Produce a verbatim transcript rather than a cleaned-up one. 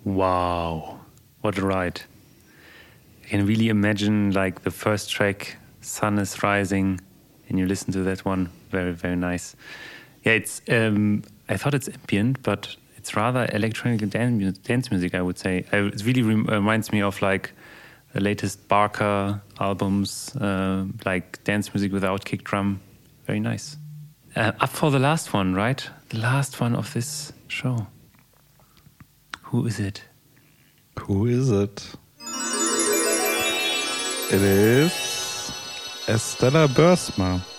Wow, what a ride. I can really imagine like the first track, sun is rising, and you listen to that one. Very, very nice. Yeah, it's. Um, I thought it's ambient, but it's rather electronic dance, dance music, I would say. I, it really rem- reminds me of like the latest Barker albums, uh, like dance music without kick drum. Very nice. Uh, up for the last one, right? The last one of this show. Who is it? Who is it? It is Estella Börsma.